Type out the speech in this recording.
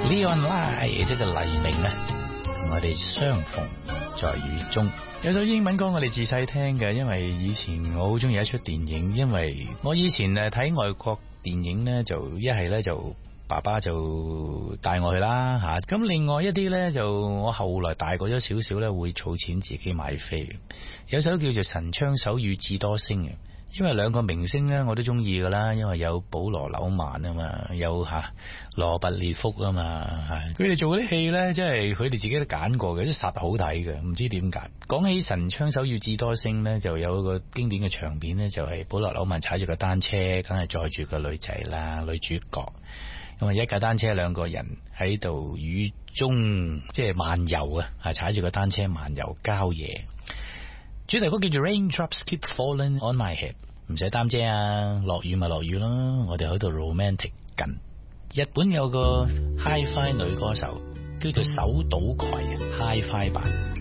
Leon Lai 即係黎明啊，同我哋相逢在雨中。有首英文歌我哋自細聽嘅，因為以前我好中意一出電影，因為我以前睇外國電影呢，就一係呢就爸爸就帶我去啦吓，咁另外一啲呢，就我後來大個咗少少呢，會儲錢自己買飛。有首叫做《神槍手與智多星》嘅，因為兩個明星呢，我都中意噶啦，因為有保羅紐曼啊嘛，有羅拔列福啊嘛，佢哋做嗰啲戲呢，即係佢哋自己都揀過嘅，即係實好睇嘅，唔知點解。講起《神槍手與智多星》呢，就有個經典嘅場面呢，就係保羅紐曼踩住個單車，梗係載住個女仔啦，女主角。咁啊，一架單車兩個人喺度雨中即係漫遊啊，係踩住個單車漫遊郊野。主題曲叫做 Raindrops Keep Falling on My Head， 唔使擔遮啊，落雨咪落雨咯，我哋喺度 romantic 緊。日本有個 Hi-Fi 女歌手叫做手島葵啊，Hi-Fi 版。